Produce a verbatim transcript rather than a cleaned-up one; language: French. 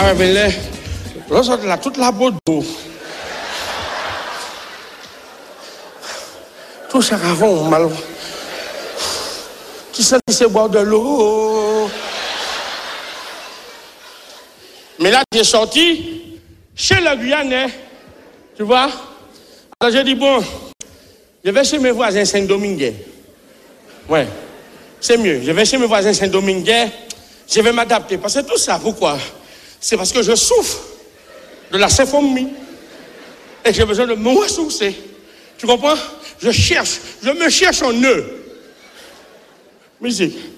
Ah, mais là, là, là, toute la peau d'eau. Tout ça avant, mal. Qui sait qui sait boire de l'eau? Mais là, j'ai sorti chez le Guyanais, tu vois. Alors j'ai dit, bon, je vais chez mes voisins Saint-Dominguez. Ouais, c'est mieux. Je vais chez mes voisins Saint-Dominguez, je vais m'adapter. Parce que tout ça, pourquoi? C'est parce que je souffre de la symphonie. Et j'ai besoin de me ressourcer. Tu comprends? Je cherche, je me cherche en eux. Musique.